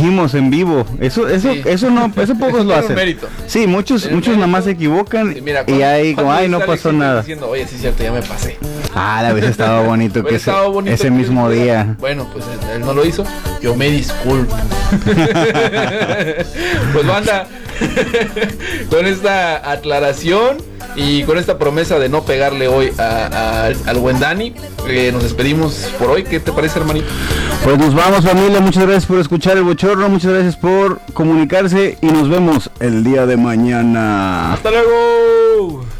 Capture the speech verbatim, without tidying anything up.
dijimos en vivo. Eso, eso, sí. eso no, eso pocos lo hacen. Mérito. Sí, muchos, Tiene muchos nada más se equivocan sí, mira, y ahí como, ay, no pasó nada. Diciendo, oye, sí es cierto, ya me pasé. Ah, la vez estaba bonito que ese, bonito ese que mismo que día. Bueno, pues él no lo hizo. Yo me disculpo. Pues banda, con esta aclaración y con esta promesa de no pegarle hoy a, a, al buen Dani, eh, nos despedimos por hoy. ¿Qué te parece, hermanito? Pues nos vamos, familia. Muchas gracias por escuchar el bochorno, muchas gracias por comunicarse y nos vemos el día de mañana. Hasta luego.